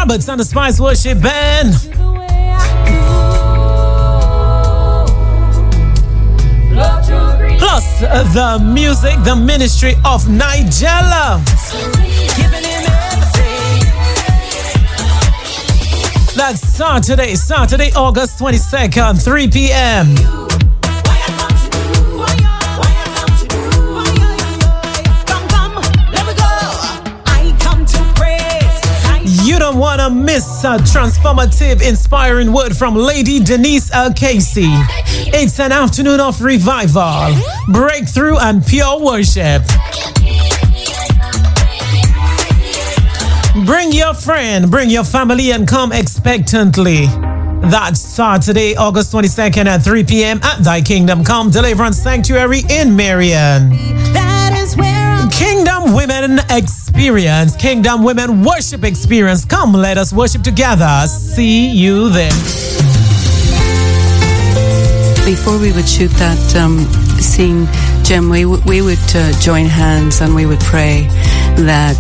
Roberts and the Spice Worship Band. Plus the music, the ministry of Nigella. That's Saturday, August 22nd, 3 p.m. You don't want to miss a transformative, inspiring word from Lady Denise L. Casey. It's an afternoon of revival, breakthrough, and pure worship. Bring your friend, bring your family, and come expectantly. That's Saturday, August 22nd at 3 p.m. at Thy Kingdom Come Deliverance Sanctuary in Marion. That is where Kingdom Women Experience, Kingdom Women Worship Experience. Come, let us worship together. See you there. Before we would shoot that scene, Jim, we would join hands and we would pray that,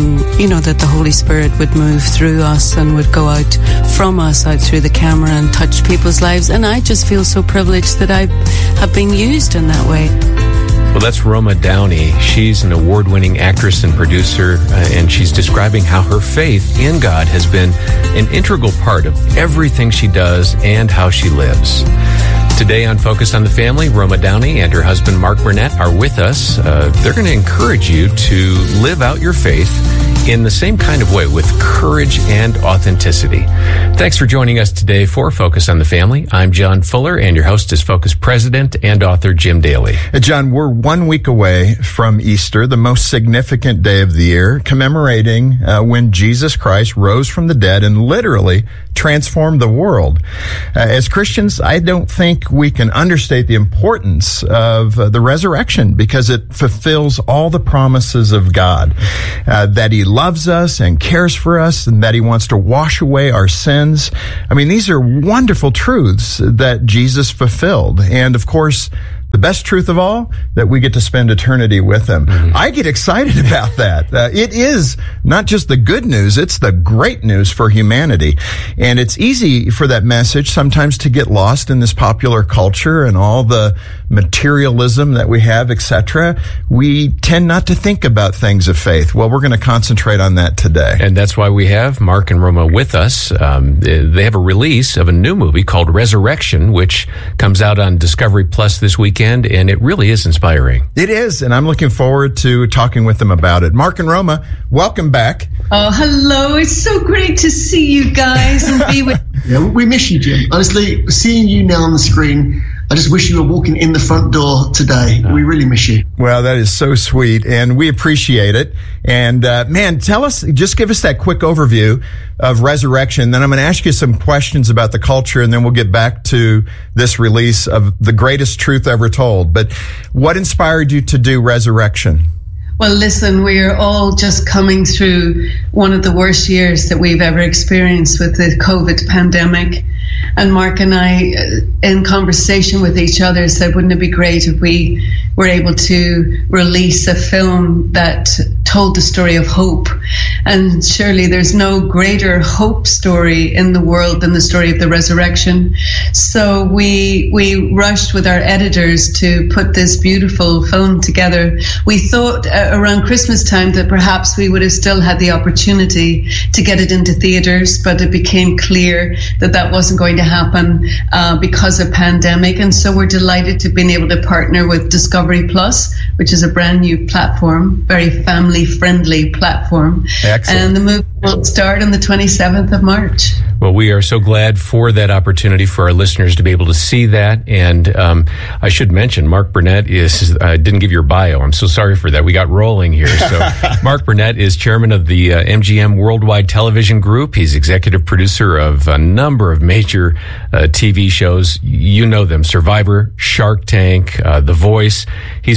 that the Holy Spirit would move through us and would go out from us, out through the camera and touch people's lives. And I just feel so privileged that I have been used in that way. Well, that's Roma Downey. She's an award-winning actress and producer, and she's describing how her faith in God has been an integral part of everything she does and how she lives. Today on Focus on the Family, Roma Downey and her husband Mark Burnett are with us. They're going to encourage you to live out your faith in the same kind of way, with courage and authenticity. Thanks for joining us today for Focus on the Family. I'm John Fuller, and your host is Focus President and author Jim Daly. John, we're 1 week away from Easter, the most significant day of the year, commemorating when Jesus Christ rose from the dead and literally transformed the world. As Christians, I don't think we can understate the importance of the resurrection, because it fulfills all the promises of God, that He loves us and cares for us, and that He wants to wash away our sins. I mean, these are wonderful truths that Jesus fulfilled. And of course, the best truth of all, that we get to spend eternity with Him. Mm-hmm. I get excited about that. It is not just the good news, it's the great news for humanity. And it's easy for that message sometimes to get lost in this popular culture and all the materialism that we have, etc. We tend not to think about things of faith. Well, we're going to concentrate on that today. And that's why we have Mark and Roma with us. They have a release of a new movie called Resurrection, which comes out on Discovery Plus this weekend. And it really is inspiring. It is, and I'm looking forward to talking with them about it. Mark and Roma, welcome back. Oh, hello. It's so great to see you guys and be with you. Yeah, we miss you, Jim. Honestly, seeing you now on the screen, I just wish you were walking in the front door today. We really miss you. Well, that is so sweet, and we appreciate it. And, man, just give us that quick overview of Resurrection. Then I'm going to ask you some questions about the culture, and then we'll get back to this release of the greatest truth ever told. But what inspired you to do Resurrection? Well, listen, we are all just coming through one of the worst years that we've ever experienced with the COVID pandemic. And Mark and I, in conversation with each other, said, wouldn't it be great if we were able to release a film that told the story of hope? And surely there's no greater hope story in the world than the story of the resurrection. So we rushed with our editors to put this beautiful film together. We thought around Christmas time that perhaps we would have still had the opportunity to get it into theaters, but it became clear that that wasn't going to happen because of pandemic. And so we're delighted to have been able to partner with Discovery Plus, which is a brand new platform, very family-friendly platform. Excellent. And the movie will start on the 27th of March. Well, we are so glad for that opportunity for our listeners to be able to see that. And I should mention, Mark Burnett didn't give your bio. I'm so sorry for that. We got rolling here. So Mark Burnett is chairman of the MGM Worldwide Television Group. He's executive producer of a number of major TV shows. You know them: Survivor, Shark Tank, The Voice. He's produced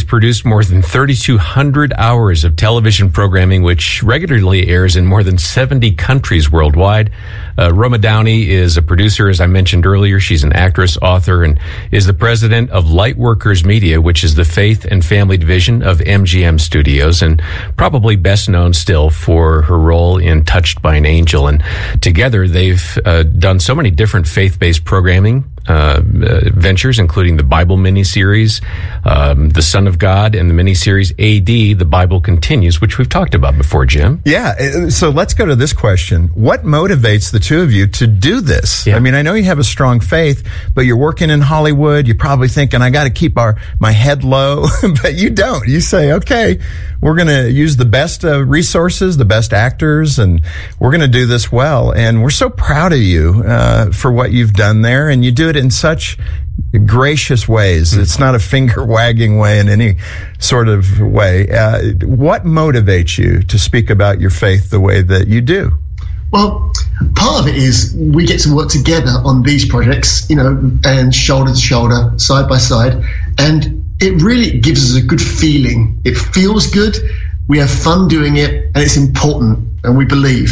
more than 3,200 hours of television programming, which regularly airs in more than 70 countries worldwide. Roma Downey is a producer, as I mentioned earlier. She's an actress, author, and is the president of Lightworkers Media, which is the faith and family division of MGM Studios, and probably best known still for her role in Touched by an Angel. And together they've done so many different faith-based programming ventures, including the Bible miniseries, The Son of God, and the miniseries AD, The Bible Continues, which we've talked about before, Jim. Yeah, so let's go to this question. What motivates the two of you to do this? Yeah. I mean, I know you have a strong faith, but you're working in Hollywood. You're probably thinking, I got to keep my head low, but you don't. You say, okay, we're going to use the best resources, the best actors, and we're going to do this well. And we're so proud of you for what you've done there, and you do it in such gracious ways. It's not a finger wagging way in any sort of way. What motivates you to speak about your faith the way that you do? Well, part of it is we get to work together on these projects, and shoulder to shoulder, side by side. And it really gives us a good feeling. It feels good. We have fun doing it, and it's important, and we believe.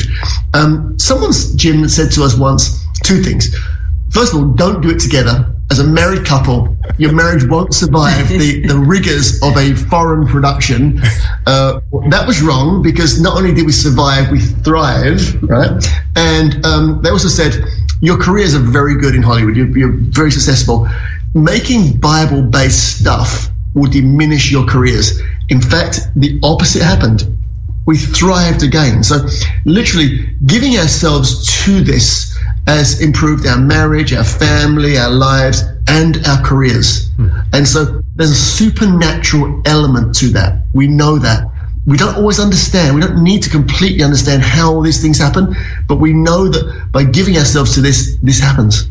Jim said to us once, two things. First of all, don't do it together. As a married couple, your marriage won't survive the rigors of a foreign production. That was wrong, because not only did we survive, we thrive, right? And they also said, your careers are very good in Hollywood. You're very successful. Making Bible-based stuff will diminish your careers. In fact, the opposite happened. We thrived again. So literally giving ourselves to this has improved our marriage, our family, our lives, and our careers. And so there's a supernatural element to that. We know that. We don't always understand. We don't need to completely understand how all these things happen, but we know that by giving ourselves to this happens.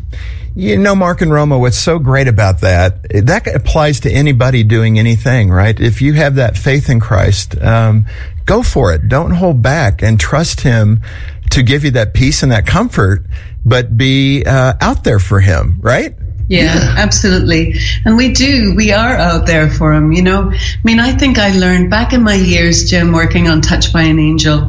Mark and Roma, what's so great about that applies to anybody doing anything, right? If you have that faith in Christ, go for it. Don't hold back, and trust Him to give you that peace and that comfort, but be out there for Him, right? Yeah, absolutely. And we are out there for Him, I think I learned back in my years, Jim, working on Touched by an Angel,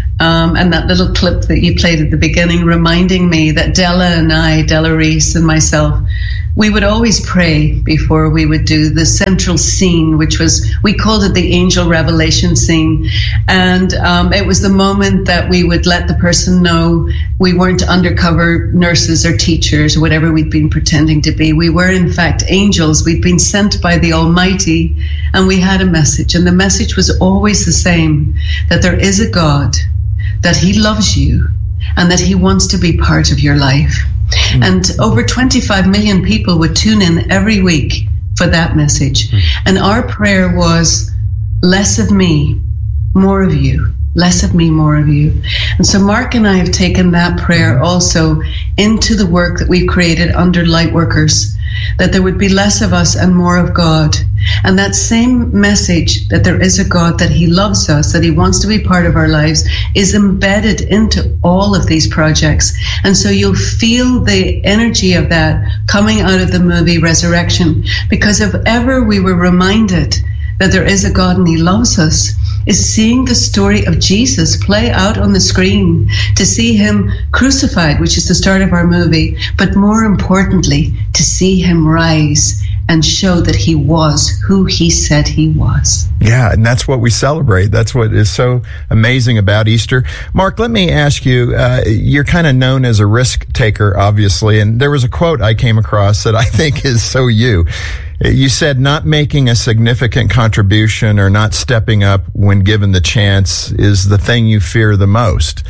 and that little clip that you played at the beginning reminding me that Della Reese and myself, we would always pray before we would do the central scene, which we called it the angel revelation scene. And it was the moment that we would let the person know we weren't undercover nurses or teachers or whatever we'd been pretending to be. We were, in fact, angels. We'd been sent by the Almighty, and we had a message. And the message was always the same, that there is a God, that He loves you, and that He wants to be part of your life. And over 25 million people would tune in every week for that message. And our prayer was, less of me, more of you. Less of me, more of you. And so Mark and I have taken that prayer also into the work that we've created under Lightworkers, that there would be less of us and more of God. And that same message, that there is a God, that He loves us, that He wants to be part of our lives, is embedded into all of these projects. And so you'll feel the energy of that coming out of the movie Resurrection, because if ever we were reminded that there is a God and He loves us, is seeing the story of Jesus play out on the screen, to see Him crucified, which is the start of our movie, but more importantly, to see Him rise and show that He was who He said He was. Yeah, and that's what we celebrate. That's what is so amazing about Easter. Mark, let me ask you, you're kind of known as a risk taker, obviously, and there was a quote I came across that I think is so you. You said not making a significant contribution or not stepping up when given the chance is the thing you fear the most.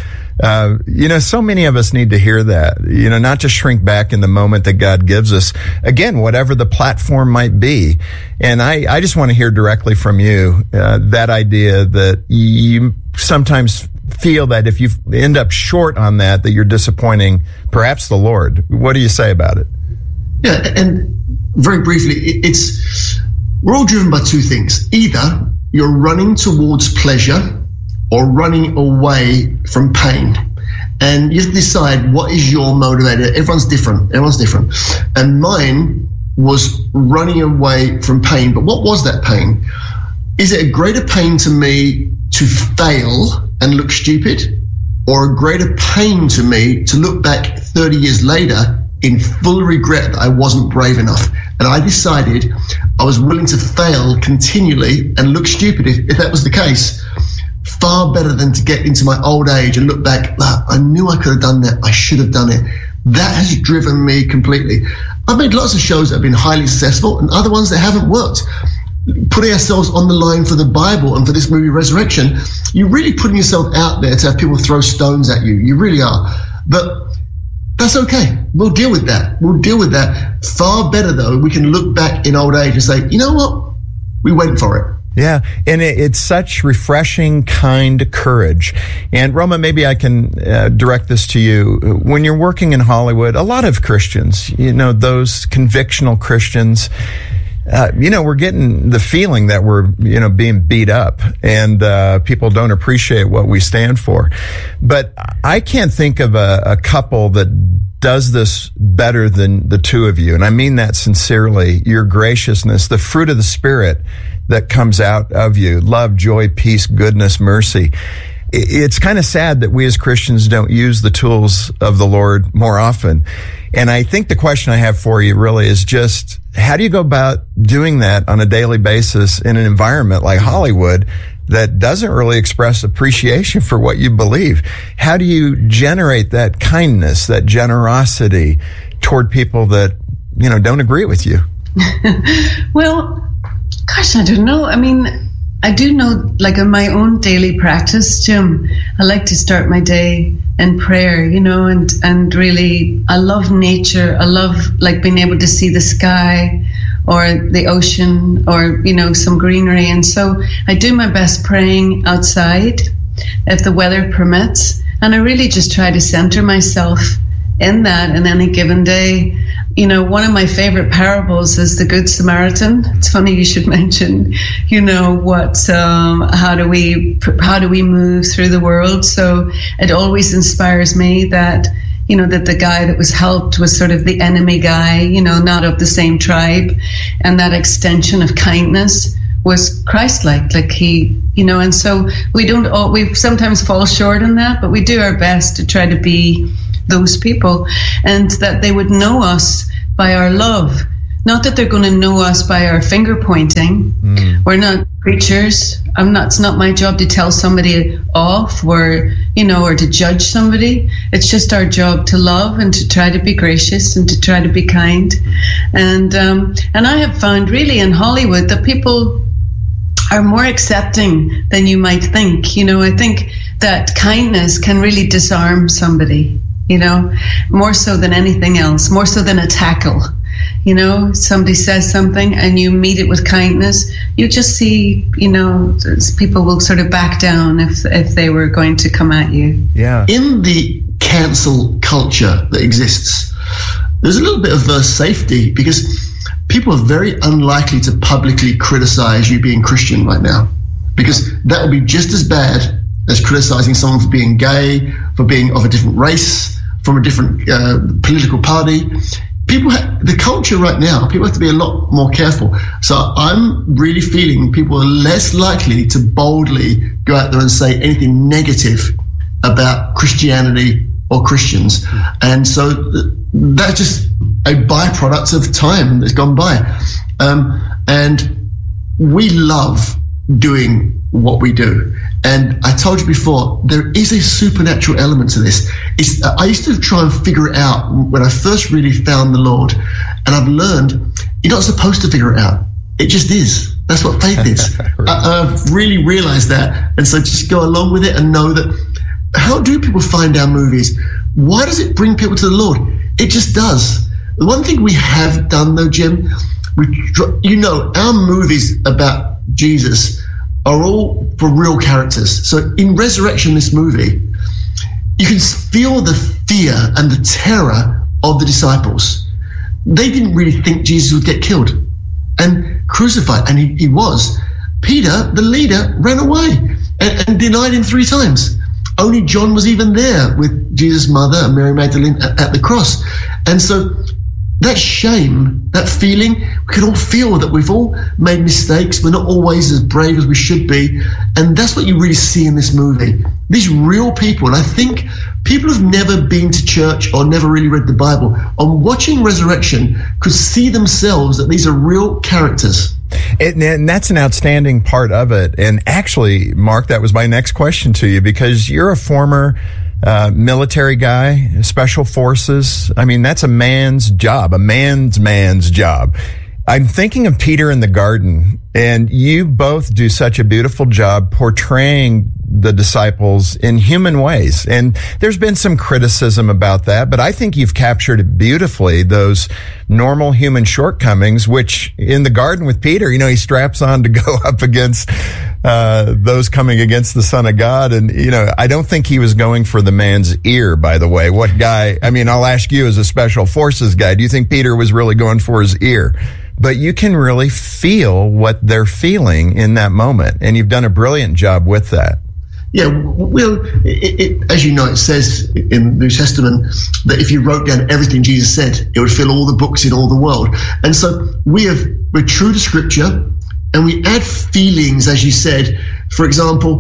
So many of us need to hear that, not to shrink back in the moment that God gives us. Again, whatever the platform might be. And I just want to hear directly from you, that idea that you sometimes feel that if you end up short on that you're disappointing perhaps the Lord. What do you say about it? Yeah, and very briefly, we're all driven by two things. Either you're running towards pleasure or running away from pain. And you have to decide, what is your motivator? Everyone's different. And mine was running away from pain. But what was that pain? is it a greater pain to me to fail and look stupid, or a greater pain to me to look back 30 years later in full regret that I wasn't brave enough? And I decided I was willing to fail continually and look stupid if that was the case. Far better than to get into my old age and look back, I knew I could have done that, I should have done it. That has driven me completely. I've made lots of shows that have been highly successful and other ones that haven't worked. Putting ourselves on the line for the Bible and for this movie Resurrection, you're really putting yourself out there to have people throw stones at you. You really are. But that's okay. We'll deal with that. Far better, though, we can look back in old age and say, you know what? We went for it. Yeah, and it's such refreshing, kind courage. And Roma, maybe I can direct this to you. When you're working in Hollywood, a lot of Christians, those convictional Christians, we're getting the feeling that we're, being beat up and people don't appreciate what we stand for. But I can't think of a couple that does this better than the two of you. And I mean that sincerely. Your graciousness, the fruit of the Spirit that comes out of you, love, joy, peace, goodness, mercy. It's kind of sad that we as Christians don't use the tools of the Lord more often. And I think the question I have for you really is just, how do you go about doing that on a daily basis in an environment like Hollywood that doesn't really express appreciation for what you believe? How do you generate that kindness, that generosity toward people that, don't agree with you? Well, gosh, I don't know. I mean, I do know, like in my own daily practice, Jim, I like to start my day in prayer, and really, I love nature. I love like being able to see the sky or the ocean or, some greenery. And so I do my best praying outside if the weather permits. And I really just try to center myself in that in any given day. One of my favorite parables is the Good Samaritan. It's funny you should mention, how do we move through the world? So it always inspires me that, that the guy that was helped was sort of the enemy guy, not of the same tribe. And that extension of kindness was Christ-like, and so we sometimes fall short in that, but we do our best to try to be those people, and that they would know us by our love. Not that they're going to know us by our finger pointing. We're not preachers. It's not my job to tell somebody off or to judge somebody. It's just our job to love and to try to be gracious and to try to be kind. And I have found really in Hollywood that people are more accepting than you might think. I think that kindness can really disarm somebody. More so than anything else, more so than a tackle. Somebody says something and you meet it with kindness, you just see, people will sort of back down if they were going to come at you. Yeah. In the cancel culture that exists, there's a little bit of safety because people are very unlikely to publicly criticize you being Christian right now, because that would be just as bad as criticizing someone for being gay, for being of a different race, from a different political party. The culture right now, people have to be a lot more careful. So I'm really feeling people are less likely to boldly go out there and say anything negative about Christianity or Christians. And so that's just a byproduct of time that's gone by. And we love doing what we do. And I told you before, there is a supernatural element to this. I used to try and figure it out when I first really found the Lord. And I've learned you're not supposed to figure it out. It just is. That's what faith is. I've really realized that. And so just go along with it and know that, how do people find our movies? Why does it bring people to the Lord? It just does. The one thing we have done though, Jim, our movies about Jesus are all for real characters. So in Resurrection, this movie, you can feel the fear and the terror of the disciples. They didn't really think Jesus would get killed and crucified, and he was. Peter, the leader, ran away and denied him 3 times. Only John was even there with Jesus' mother and Mary Magdalene at the cross. And so that shame, that feeling, we can all feel that we've all made mistakes. We're not always as brave as we should be. And that's what you really see in this movie. These real people, and I think people who've never been to church or never really read the Bible, on watching Resurrection, could see themselves that these are real characters. And that's an outstanding part of it. And actually, Mark, that was my next question to you, because you're a former military guy, special forces. I mean, that's a man's job, a man's job. I'm thinking of Peter in the garden, and you both do such a beautiful job portraying the disciples in human ways. And there's been some criticism about that, but I think you've captured it beautifully, those normal human shortcomings, which in the garden with Peter, he straps on to go up against those coming against the Son of God. And, I don't think he was going for the man's ear, by the way. What guy, I'll ask you as a special forces guy, do you think Peter was really going for his ear? But you can really feel what they're feeling in that moment. And you've done a brilliant job with that. Yeah, well, as you know, it says in the New Testament that if you wrote down everything Jesus said, it would fill all the books in all the world. And so we're true to Scripture, and we add feelings, as you said. For example,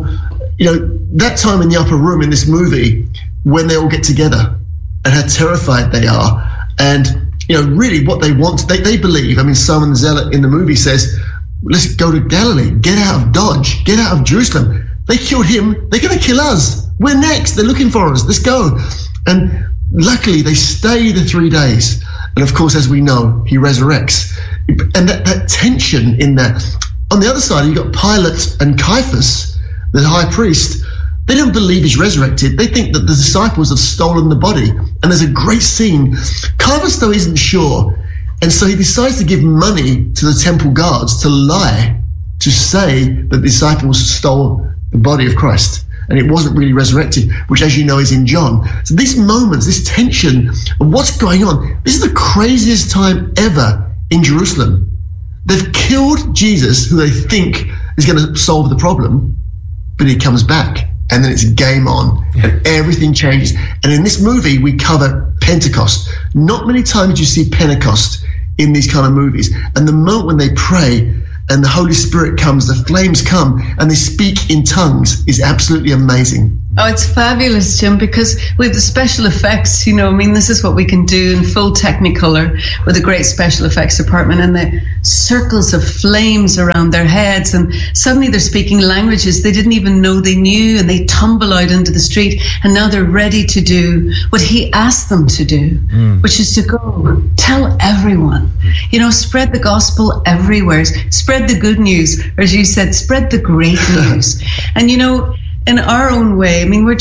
that time in the upper room in this movie when they all get together and how terrified they are, and really what they want, they believe. Simon the Zealot in the movie says, let's go to Galilee, get out of Dodge, get out of Jerusalem. They killed him, they're going to kill us. We're next, they're looking for us, let's go. And luckily they stay the 3 days. And of course, as we know, he resurrects. And that tension in that. On the other side, you've got Pilate and Caiaphas, the high priest. They don't believe he's resurrected. They think that the disciples have stolen the body. And there's a great scene. Caiaphas, though, isn't sure. And so he decides to give money to the temple guards to lie, to say that the disciples stole the body of Christ. And it wasn't really resurrected, which, as you know, is in John. So these moments, this tension of what's going on, this is the craziest time ever in Jerusalem. They've killed Jesus, who they think is going to solve the problem, but he comes back. And then it's game on, and everything changes. And in this movie, we cover Pentecost. Not many times you see Pentecost in these kind of movies. And the moment when they pray and the Holy Spirit comes, the flames come, and they speak in tongues is absolutely amazing. Oh, it's fabulous, Jim, because with the special effects, this is what we can do in full Technicolor with a great special effects department, and the circles of flames around their heads, and suddenly they're speaking languages they didn't even know they knew, and they tumble out into the street, and now they're ready to do what he asked them to do, which is to go tell everyone, spread the gospel everywhere, spread the good news, or as you said, spread the great news. And in our own way, we're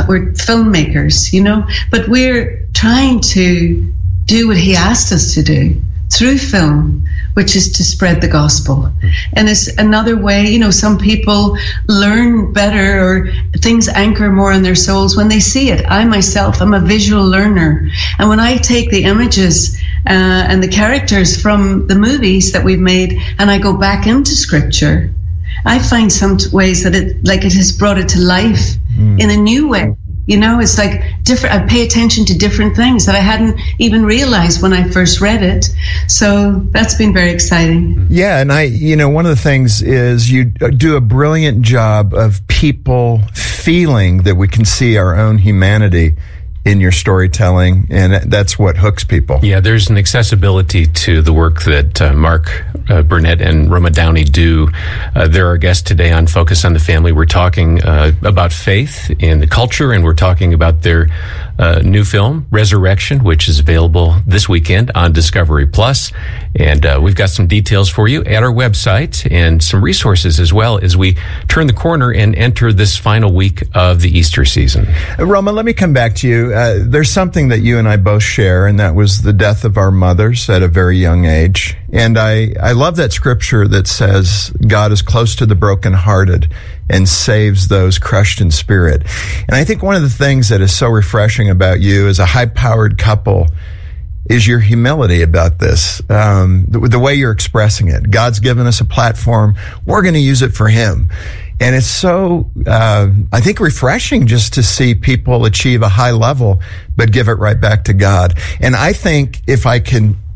filmmakers, but we're trying to do what he asked us to do through film, which is to spread the gospel. And it's another way, some people learn better, or things anchor more in their souls when they see it. I myself, I'm a visual learner. And when I take the images and the characters from the movies that we've made, and I go back into Scripture, I find some ways that it has brought it to life in a new way. It's like different. I pay attention to different things that I hadn't even realized when I first read it. So that's been very exciting. Yeah, and one of the things is you do a brilliant job of people feeling that we can see our own humanity in your storytelling, and that's what hooks people. Yeah, there's an accessibility to the work that Mark Burnett and Roma Downey do. They're our guests today on Focus on the Family. We're talking about faith in the culture, and we're talking about their new film, Resurrection, which is available this weekend on Discovery Plus. And we've got some details for you at our website and some resources as well as we turn the corner and enter this final week of the Easter season. Roma, let me come back to you. There's something that you and I both share, and that was the death of our mothers at a very young age. And I love that scripture that says God is close to the brokenhearted and saves those crushed in spirit. And I think one of the things that is so refreshing about you as a high-powered couple is your humility about this, the way you're expressing it. God's given us a platform. We're going to use it for him. And it's so, I think, refreshing just to see people achieve a high level, but give it right back to God. And I think if I can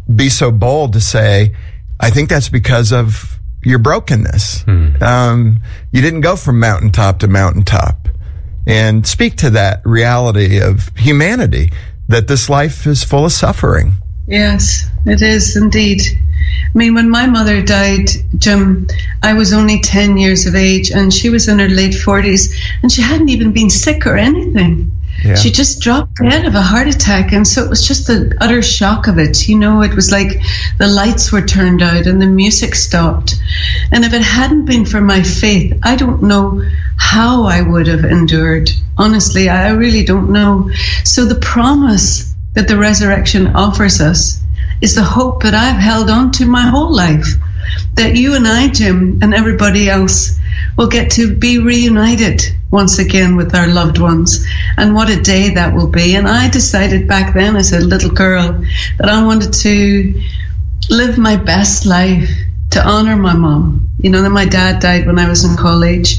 be so bold to say, I think that's because of your brokenness. You didn't go from mountaintop to mountaintop. And speak to that reality of humanity, that this life is full of suffering. Yes, it is indeed. I mean, when my mother died, Jim, I was only 10 years of age, and she was in her late 40s, and she hadn't even been sick or anything. Yeah. She just dropped dead of a heart attack, and so it was just the utter shock of it. You know, it was like the lights were turned out and the music stopped. And if it hadn't been for my faith, I don't know how I would have endured. Honestly, I really don't know. So the promise that the resurrection offers us is the hope that I've held on to my whole life, that you and I, Jim, and everybody else will get to be reunited once again with our loved ones. And what a day that will be. And I decided back then as a little girl that I wanted to live my best life to honor my mom. You know, then my dad died when I was in college.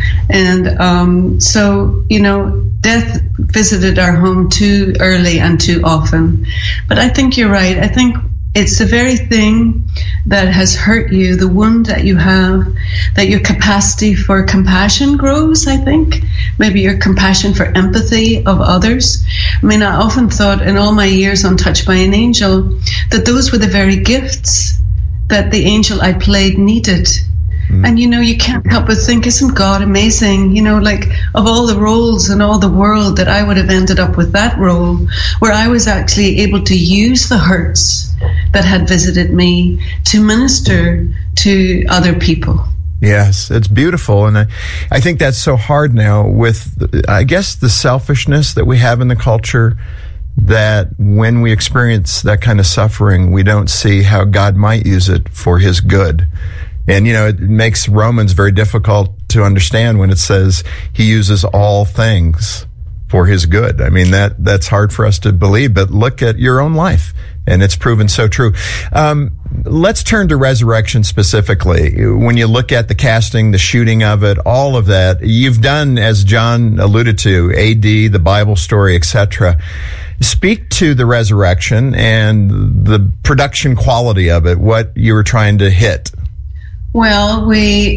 And so, you know, death visited our home too early and too often. But I think you're right. I think it's the very thing that has hurt you, the wound that you have, that your capacity for compassion grows, I think. Maybe your compassion for empathy of others. I mean, I often thought in all my years on Touched by an Angel that those were the very gifts that the angel I played needed. And, you know, you can't help but think, isn't God amazing? You know, like of all the roles in all the world that I would have ended up with that role where I was actually able to use the hurts that had visited me to minister to other people. Yes, it's beautiful. And I think that's so hard now with, I guess, the selfishness that we have in the culture, that when we experience that kind of suffering, we don't see how God might use it for his good. And, you know, it makes Romans very difficult to understand when it says he uses all things for his good. I mean, that's hard for us to believe, but look at your own life, and it's proven so true. Let's turn to Resurrection specifically. When you look at the casting, the shooting of it, all of that, you've done, as John alluded to, AD, the Bible story, etc. Speak to the Resurrection and the production quality of it, what you were trying to hit. Well, we've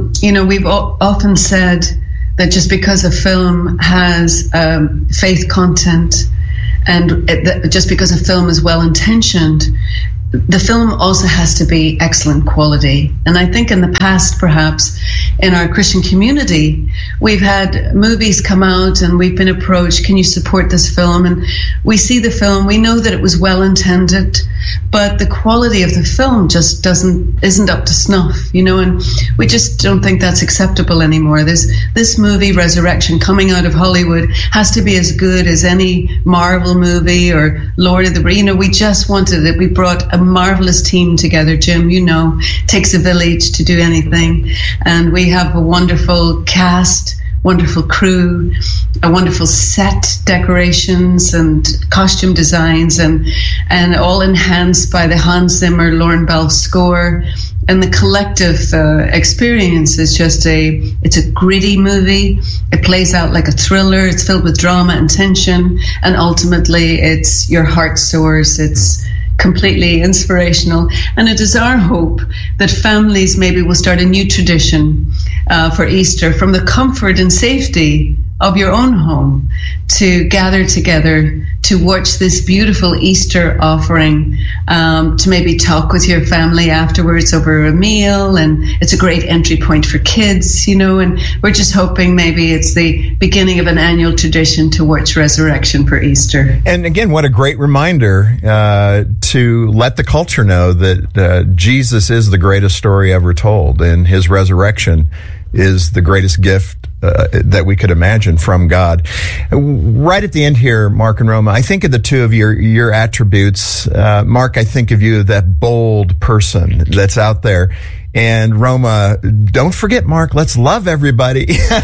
often said that just because a film has faith content and just because a film is well-intentioned, the film also has to be excellent quality. And I think in the past, perhaps, in our Christian community, we've had movies come out and we've been approached, can you support this film? And we see the film, we know that it was well intended, but the quality of the film just isn't up to snuff, you know, and we just don't think that's acceptable anymore. This movie, Resurrection, coming out of Hollywood, has to be as good as any Marvel movie or Lord of the Rings. You know, we just wanted it. We brought a marvelous team together, Jim. You know, it takes a village to do anything. And we have a wonderful cast, wonderful crew, a wonderful set decorations and costume designs, and all enhanced by the Hans Zimmer, Lauren Bell score. And the collective experience is just it's a gritty movie. It plays out like a thriller. It's filled with drama and tension. And ultimately, your heart soars. It's completely inspirational. And it is our hope that families maybe will start a new tradition for Easter from the comfort and safety of your own home to gather together to watch this beautiful Easter offering, to maybe talk with your family afterwards over a meal. And it's a great entry point for kids, you know, and we're just hoping maybe it's the beginning of an annual tradition to watch Resurrection for Easter. And again, what a great reminder to let the culture know that Jesus is the greatest story ever told, and his resurrection is the greatest gift that we could imagine from God. Right at the end here, Mark and Roma, I think of the two of your attributes. Mark, I think of you, that bold person that's out there. And Roma, don't forget, Mark, let's love everybody.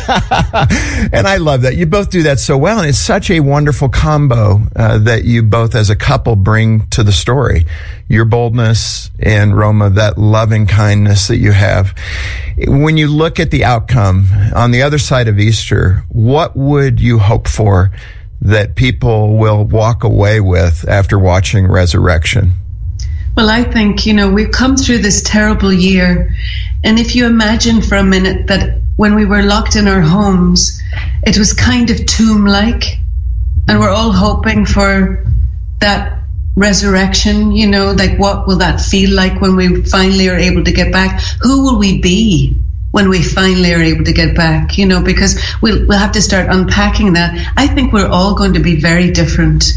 And I love that. You both do that so well. And it's such a wonderful combo that you both as a couple bring to the story. Your boldness and Roma, that loving kindness that you have. When you look at the outcome on the other side of Easter, what would you hope for that people will walk away with after watching Resurrection? Well, I think, we've come through this terrible year. And if you imagine for a minute that when we were locked in our homes, it was kind of tomb-like, and we're all hoping for that resurrection, like what will that feel like when we finally are able to get back? Who will we be when we finally are able to get back? Because we'll have to start unpacking that. I think we're all going to be very different.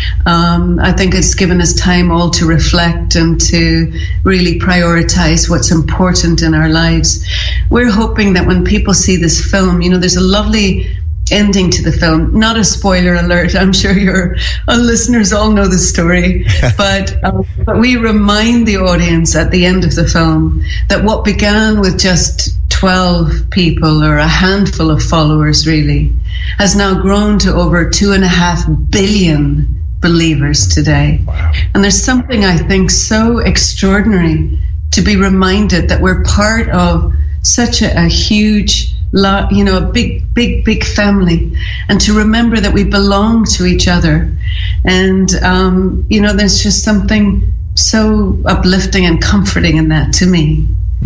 I think it's given us time all to reflect and to really prioritize what's important in our lives. We're hoping that when people see this film, there's a lovely ending to the film. Not a spoiler alert. I'm sure your listeners all know the story, but we remind the audience at the end of the film that what began with just 12 people or a handful of followers really has now grown to over 2.5 billion believers today. Wow. And there's something I think so extraordinary to be reminded that we're part of such a huge lot, a big family, and to remember that we belong to each other. And, there's just something so uplifting and comforting in that to me.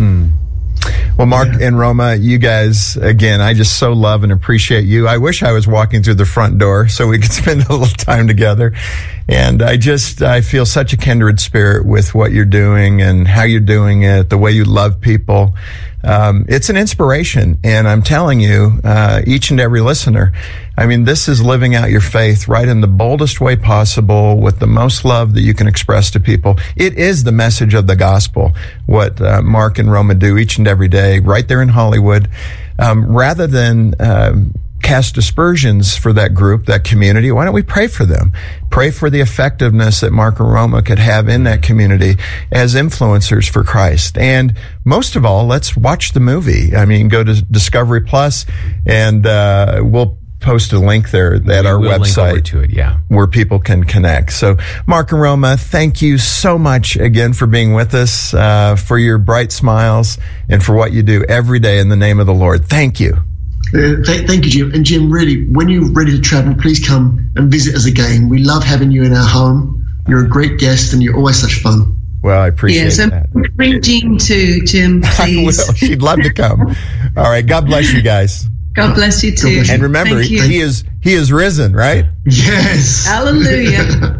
Well, Mark and Roma, you guys, again, I just so love and appreciate you. I wish I was walking through the front door so we could spend a little time together. And I feel such a kindred spirit with what you're doing and how you're doing it, the way you love people. It's an inspiration. And I'm telling you, each and every listener, this is living out your faith right in the boldest way possible with the most love that you can express to people. It is the message of the gospel, what Mark and Roma do each and every day right there in Hollywood. Rather than cast aspersions for that group, that community, why don't we pray for them? Pray for the effectiveness that Mark and Roma could have in that community as influencers for Christ. And most of all, let's watch the movie. Go to Discovery Plus, and we'll post a link there at our website link over to it, where people can connect. So, Mark and Roma, thank you so much again for being with us, for your bright smiles, and for what you do every day in the name of the Lord. Thank you. Thank you, Jim. And Jim, really, when you're ready to travel, please come and visit us again. We love having you in our home. You're a great guest, and you're always such fun. Well, I appreciate that. Bring Jean too, Jim, please. I will. She'd love to come. All right. God bless you guys. God bless you too. And remember, he is risen, right? Yes. Hallelujah.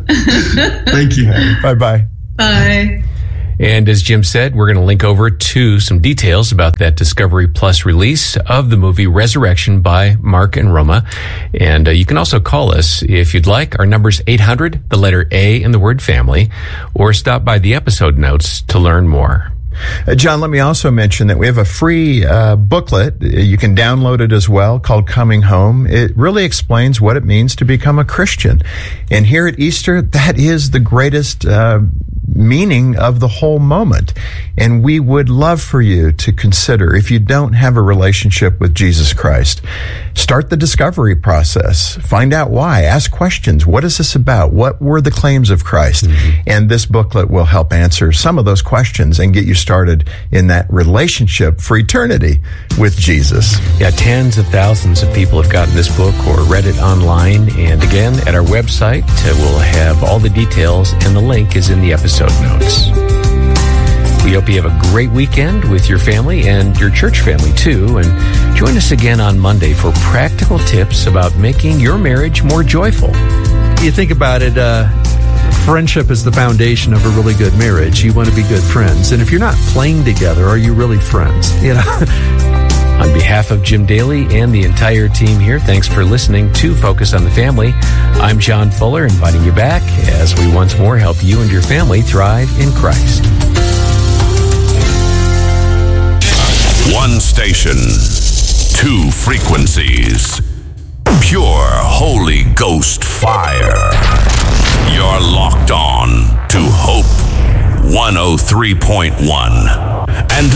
Thank you. Bye-bye. Bye. And as Jim said, we're going to link over to some details about that Discovery Plus release of the movie Resurrection by Mark and Roma. And you can also call us if you'd like. Our number's 800, the letter A and the word family, or stop by the episode notes to learn more. John, let me also mention that we have a free booklet. You can download it as well, called Coming Home. It really explains what it means to become a Christian. And here at Easter, that is the greatest meaning of the whole moment. And we would love for you to consider, if you don't have a relationship with Jesus Christ, start the discovery process. Find out why. Ask questions. What is this about? What were the claims of Christ? Mm-hmm. And this booklet will help answer some of those questions and get you started in that relationship for eternity with Jesus. Yeah, tens of thousands of people have gotten this book or read it online. And again, at our website, we'll have all the details, and the link is in the episode notes. We hope you have a great weekend with your family and your church family too. And join us again on Monday for practical tips about making your marriage more joyful. You think about it, friendship is the foundation of a really good marriage. You want to be good friends. And if you're not playing together, are you really friends? On behalf of Jim Daly and the entire team here, thanks for listening to Focus on the Family. I'm John Fuller, inviting you back as we once more help you and your family thrive in Christ. One station, two frequencies, pure Holy Ghost fire. You're locked on to Hope 103.1 and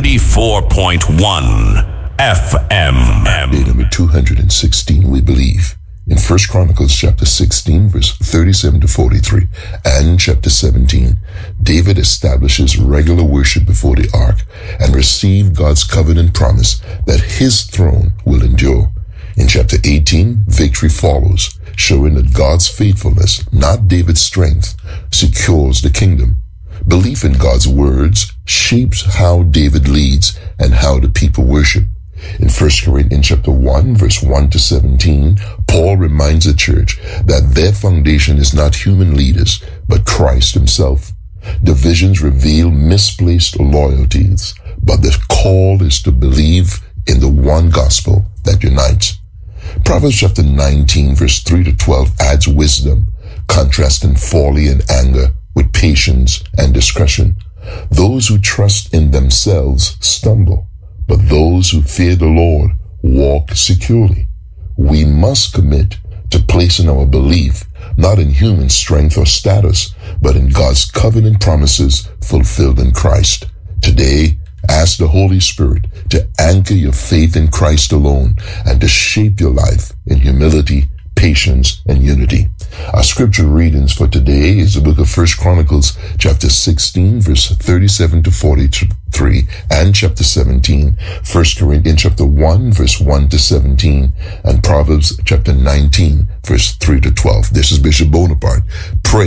94.1 FM. Day number 216, we believe. In 1 Chronicles chapter 16, verse 37 to 43, and chapter 17, David establishes regular worship before the ark and received God's covenant promise that his throne will endure. In chapter 18, victory follows, showing that God's faithfulness, not David's strength, secures the kingdom. Belief in God's words shapes how David leads and how the people worship. In 1 Corinthians chapter 1, verse 1 to 17, Paul reminds the church that their foundation is not human leaders, but Christ himself. The visions reveal misplaced loyalties, but the call is to believe in the one gospel that unites. Proverbs chapter 19, verse 3 to 12 adds wisdom, contrasting folly and anger with patience and discretion. Those who trust in themselves stumble, but those who fear the Lord walk securely. We must commit to placing our belief not in human strength or status, but in God's covenant promises fulfilled in Christ. Today, ask the Holy Spirit to anchor your faith in Christ alone and to shape your life in humility, patience, and unity. Our scripture readings for today is the book of 1 Chronicles chapter 16, verse 37 to 43, and chapter 17, 1 Corinthians chapter 1, verse 1 to 17, and Proverbs chapter 19, verse 3 to 12. This is Bishop Bonaparte. Pray